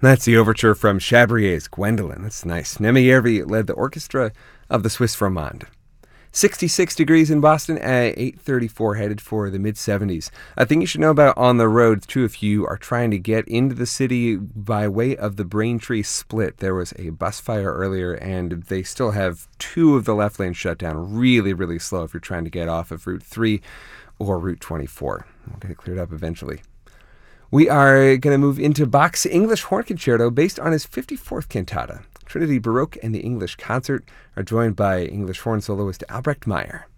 That's the overture from Chabrier's Gwendolen. That's nice. Neme Järvi led the orchestra of the Swiss Romande. 66 degrees in Boston at 8:34, headed for the mid-70s. A thing you should know about on the road, too, if you are trying to get into the city by way of the Braintree split. There was a bus fire earlier, and they still have 2 of the left lanes shut down really, really slow if you're trying to get off of Route 3 or Route 24. We'll get it cleared up eventually. We are going to move into Bach's English Horn Concerto based on his 54th cantata. Trinity Baroque and the English Concert are joined by English horn soloist Albrecht Meyer.